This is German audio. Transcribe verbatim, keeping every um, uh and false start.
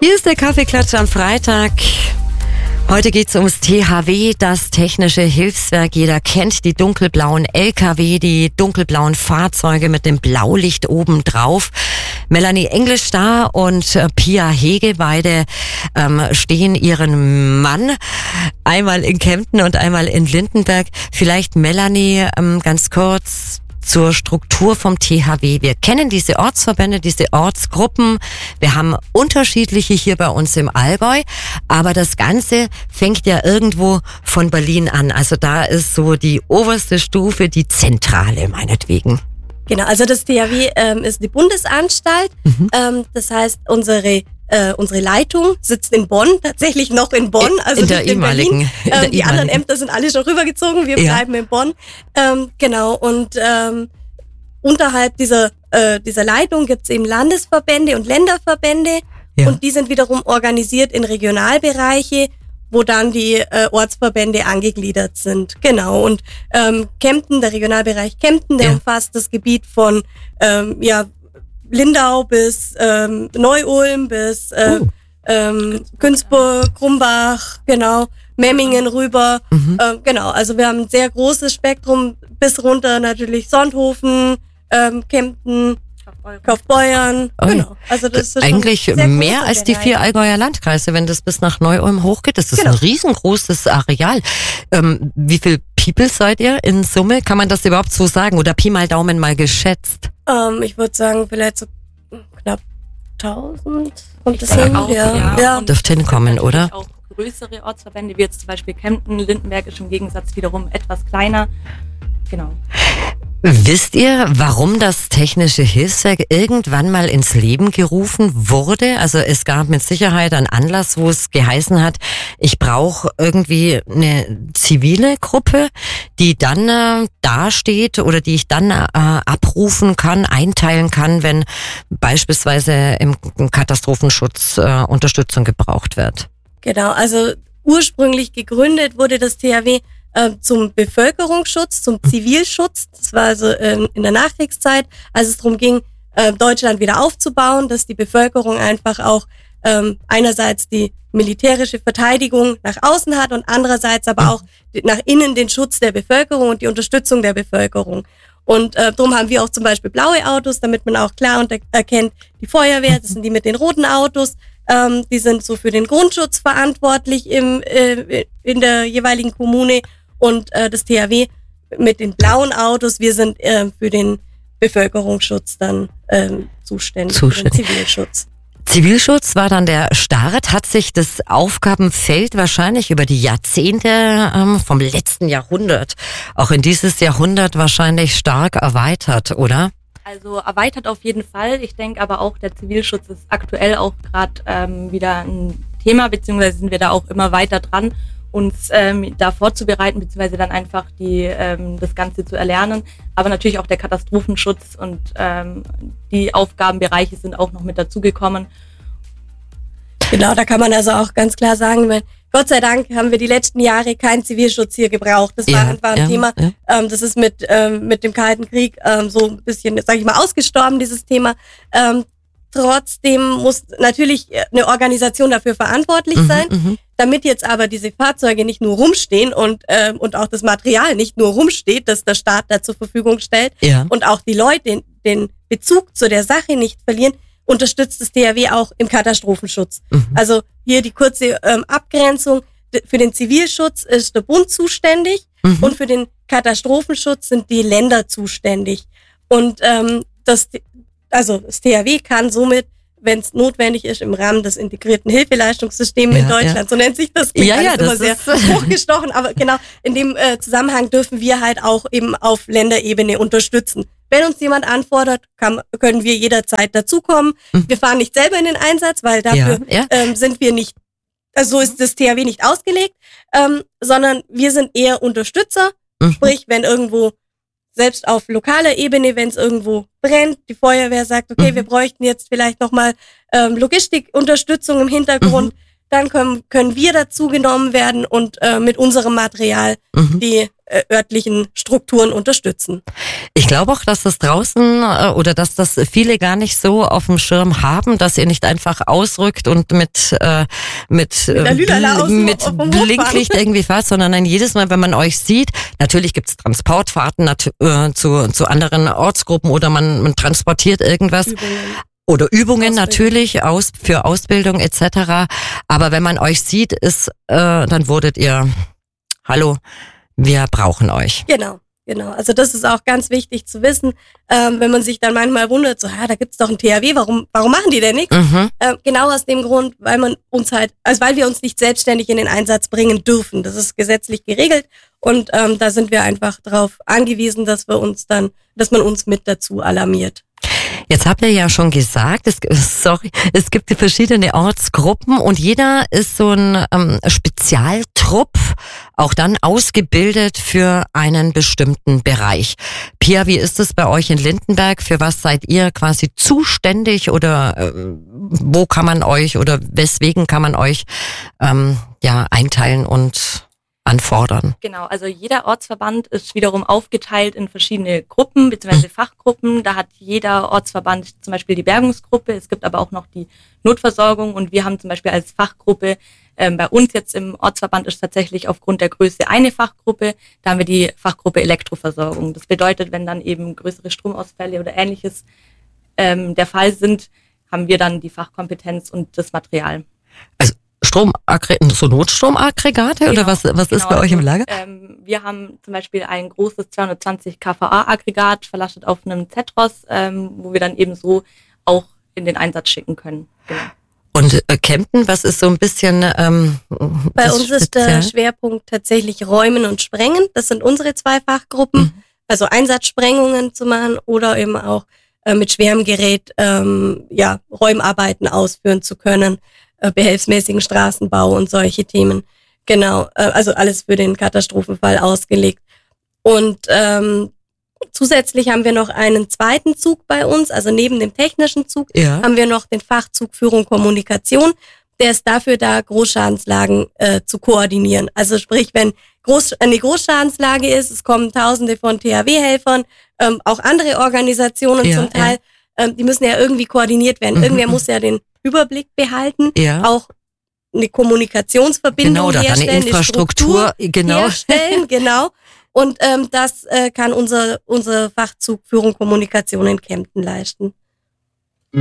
Hier ist der Kaffeeklatsch am Freitag. Heute geht's ums T H W, das Technische Hilfswerk. Jeder kennt die dunkelblauen L K W, die dunkelblauen Fahrzeuge mit dem Blaulicht oben drauf. Melanie Englisch-Starr und äh, Pia Hege, beide ähm, stehen ihren Mann einmal in Kempten und einmal in Lindenberg. Vielleicht Melanie ähm, ganz kurz zur Struktur vom T H W. Wir kennen diese Ortsverbände, diese Ortsgruppen. Wir haben unterschiedliche hier bei uns im Allgäu. Aber das Ganze fängt ja irgendwo von Berlin an. Also da ist so die oberste Stufe, die Zentrale meinetwegen. Genau, also das T H W ähm, ist die Bundesanstalt. Mhm. Ähm, das heißt, unsere Äh, unsere Leitung sitzt in Bonn, tatsächlich noch in Bonn, also in der nicht in ehemaligen, Berlin. In der ähm, die anderen Ämter sind alle schon rübergezogen, wir ja. bleiben in Bonn. Ähm, genau, und ähm, unterhalb dieser, äh, dieser Leitung gibt es eben Landesverbände und Länderverbände ja. und die sind wiederum organisiert in Regionalbereiche, wo dann die äh, Ortsverbände angegliedert sind. Genau, und ähm, Kempten, der Regionalbereich Kempten, der ja. umfasst das Gebiet von ähm, ja Lindau bis ähm, Neu-Ulm bis äh, oh. ähm, Günzburg, Krumbach, genau, Memmingen rüber. Mhm. Äh, genau, also wir haben ein sehr großes Spektrum bis runter natürlich Sonthofen, ähm, Kempten, Kaufbeuern. Oh. Genau. Also das ist eigentlich mehr als die vier Allgäuer Landkreise, wenn das bis nach Neu-Ulm hochgeht. Das ist genau. ein riesengroßes Areal. Ähm, wie viel People seid ihr in Summe? Kann man das überhaupt so sagen? Oder Pi mal Daumen mal geschätzt? Ähm, ich würde sagen, vielleicht so knapp tausend. Kommt das hin? Auch, ja. Ja. ja. Dürfte hinkommen, oder? Auch größere Ortsverbände, wie jetzt zum Beispiel Kempten, Lindenberg ist im Gegensatz wiederum etwas kleiner. Genau. Wisst ihr, warum das Technische Hilfswerk irgendwann mal ins Leben gerufen wurde? Also es gab mit Sicherheit einen Anlass, wo es geheißen hat, ich brauche irgendwie eine zivile Gruppe, die dann äh, dasteht oder die ich dann äh, abrufen kann, einteilen kann, wenn beispielsweise im Katastrophenschutz äh, Unterstützung gebraucht wird. Genau, also ursprünglich gegründet wurde das T H W zum Bevölkerungsschutz, zum Zivilschutz. Das war also ähm, in der Nachkriegszeit, als es darum ging, äh, Deutschland wieder aufzubauen, dass die Bevölkerung einfach auch ähm, einerseits die militärische Verteidigung nach außen hat und andererseits aber auch nach innen den Schutz der Bevölkerung und die Unterstützung der Bevölkerung. Und äh, darum haben wir auch zum Beispiel blaue Autos, damit man auch klar unter- erkennt, die Feuerwehr, das sind die mit den roten Autos. Ähm, die sind so für den Grundschutz verantwortlich im, äh, in der jeweiligen Kommune. Und äh, das T H W mit den blauen Autos, wir sind äh, für den Bevölkerungsschutz dann ähm, zuständig, zuständig, für den Zivilschutz. Zivilschutz war dann der Start. Hat sich das Aufgabenfeld wahrscheinlich über die Jahrzehnte ähm, vom letzten Jahrhundert, auch in dieses Jahrhundert wahrscheinlich stark erweitert, oder? Also erweitert auf jeden Fall. Ich denke aber auch, der Zivilschutz ist aktuell auch gerade ähm, wieder ein Thema, beziehungsweise sind wir da auch immer weiter dran, uns ähm, da vorzubereiten, beziehungsweise dann einfach die ähm, das Ganze zu erlernen. Aber natürlich auch der Katastrophenschutz und ähm, die Aufgabenbereiche sind auch noch mit dazugekommen. Genau, da kann man also auch ganz klar sagen, weil Gott sei Dank haben wir die letzten Jahre keinen Zivilschutz hier gebraucht. Das war ja, einfach ein ja, Thema, ja. ähm, das ist mit ähm, mit dem Kalten Krieg ähm, so ein bisschen, sag ich mal, ausgestorben, dieses Thema. Ähm, trotzdem muss natürlich eine Organisation dafür verantwortlich Mhm, sein. mhm. Damit jetzt aber diese Fahrzeuge nicht nur rumstehen und ähm, und auch das Material nicht nur rumsteht, das der Staat da zur Verfügung stellt Ja. und auch die Leute den, den Bezug zu der Sache nicht verlieren, unterstützt das T H W auch im Katastrophenschutz. Mhm. Also hier die kurze ähm, Abgrenzung. D- Für den Zivilschutz ist der Bund zuständig Mhm. und für den Katastrophenschutz sind die Länder zuständig. Und ähm, das, also das T H W kann somit, wenn es notwendig ist, im Rahmen des integrierten Hilfeleistungssystems Ja, in Deutschland, ja. so nennt sich das, klingt Ja, ja, alles immer das sehr ist- hochgestochen, aber genau in dem äh, Zusammenhang dürfen wir halt auch eben auf Länderebene unterstützen. Wenn uns jemand anfordert, kann, können wir jederzeit dazukommen. Mhm. Wir fahren nicht selber in den Einsatz, weil dafür Ja, ja. Ähm, sind wir nicht, also so ist das T H W nicht ausgelegt, ähm, sondern wir sind eher Unterstützer. Mhm. Sprich, wenn irgendwo, selbst auf lokaler Ebene, wenn es irgendwo brennt, die Feuerwehr sagt, okay, Mhm. wir bräuchten jetzt vielleicht nochmal ähm, Logistikunterstützung im Hintergrund, Mhm. dann können, können wir dazu genommen werden und äh, mit unserem Material Mhm. die äh, örtlichen Strukturen unterstützen. Ich glaube auch, dass das draußen äh, oder dass das viele gar nicht so auf dem Schirm haben, dass ihr nicht einfach ausrückt und mit äh, mit mit, äh, bl- mit Blinklicht irgendwie fahrt, sondern dann jedes Mal, wenn man euch sieht, natürlich gibt's Transportfahrten nat- äh, zu zu anderen Ortsgruppen oder man, man transportiert irgendwas. Übungen. Oder Übungen Ausbildung. natürlich aus für Ausbildung et cetera. Aber wenn man euch sieht, ist äh, dann wurdet ihr, hallo, wir brauchen euch. Genau, genau. Also das ist auch ganz wichtig zu wissen, ähm, wenn man sich dann manchmal wundert, so, ja, da gibt's doch ein T H W, warum, warum machen die denn nichts? Mhm. Ähm, genau aus dem Grund, weil man uns halt, also weil wir uns nicht selbstständig in den Einsatz bringen dürfen. Das ist gesetzlich geregelt und ähm, da sind wir einfach darauf angewiesen, dass wir uns dann, dass man uns mit dazu alarmiert. Jetzt habt ihr ja schon gesagt, es, sorry, es gibt die verschiedene Ortsgruppen und jeder ist so ein ähm, Spezialtrupp, auch dann ausgebildet für einen bestimmten Bereich. Pia, wie ist es bei euch in Lindenberg? Für was seid ihr quasi zuständig oder äh, wo kann man euch oder weswegen kann man euch ähm, ja einteilen und anfordern? Genau, also jeder Ortsverband ist wiederum aufgeteilt in verschiedene Gruppen bzw. Fachgruppen. Da hat jeder Ortsverband zum Beispiel die Bergungsgruppe, es gibt aber auch noch die Notversorgung und wir haben zum Beispiel als Fachgruppe, ähm, bei uns jetzt im Ortsverband ist tatsächlich aufgrund der Größe eine Fachgruppe, da haben wir die Fachgruppe Elektroversorgung. Das bedeutet, wenn dann eben größere Stromausfälle oder ähnliches ähm, der Fall sind, haben wir dann die Fachkompetenz und das Material. Also Strom, so Notstromaggregate Genau, oder was, was genau, ist bei euch im Lager? Ähm, wir haben zum Beispiel ein großes zweihundertzwanzig KVA-Aggregat verlastet auf einem Zetros, ähm, wo wir dann eben so auch in den Einsatz schicken können. Genau. Und äh, Kempten, was ist so ein bisschen ähm, Bei uns ist der Schwerpunkt tatsächlich Räumen und Sprengen. Das sind unsere zwei Fachgruppen. Mhm. Also Einsatzsprengungen zu machen oder eben auch äh, mit schwerem Gerät ähm, ja, Räumarbeiten ausführen zu können. Behelfsmäßigen Straßenbau und solche Themen. Genau, also alles für den Katastrophenfall ausgelegt. Und ähm, zusätzlich haben wir noch einen zweiten Zug bei uns, also neben dem technischen Zug ja. haben wir noch den Fachzug Führung Kommunikation. Der ist dafür da, Großschadenslagen äh, zu koordinieren. Also sprich, wenn Groß, eine Großschadenslage ist, es kommen Tausende von T H W-Helfern, ähm, auch andere Organisationen ja, zum Teil, ja. ähm, die müssen ja irgendwie koordiniert werden. Mhm. Irgendwer muss ja den Überblick behalten, ja. auch eine Kommunikationsverbindung genau, herstellen, eine Infrastruktur eine genau. herstellen, genau. Und ähm, das äh, kann unser unser Fachzug Führung Kommunikation in Kempten leisten.